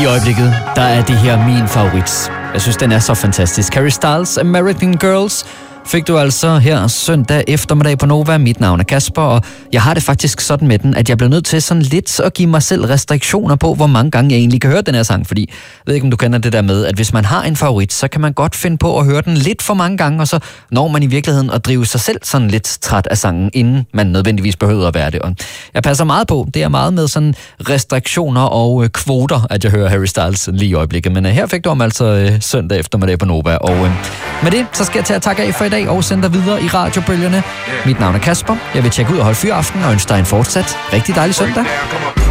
Lige i øjeblikket, der er det her min favorit. Jeg synes, den er så fantastisk. Harry Styles, American Girls, fik du altså her søndag eftermiddag på Nova. Mit navn er Kasper, og jeg har det faktisk sådan med den, at jeg bliver nødt til sådan lidt at give mig selv restriktioner på, hvor mange gange jeg egentlig kan høre den her sang. Fordi, jeg ved ikke, om du kender det der med, at hvis man har en favorit, så kan man godt finde på at høre den lidt for mange gange, og så når man i virkeligheden at drive sig selv sådan lidt træt af sangen, inden man nødvendigvis behøver at være det. Og jeg passer meget på. Det er meget med sådan restriktioner og kvoter, at jeg hører Harry Styles lige i øjeblikket. Men her fik du om altså søndag eftermiddag på Nova. Og med det, så skal jeg til at takke af for i dag og sende dig videre i radiobølgerne. Mit navn er Kasper. Jeg vil tjekke ud og holde fyraften og ønske dig en fortsat rigtig dejlig søndag.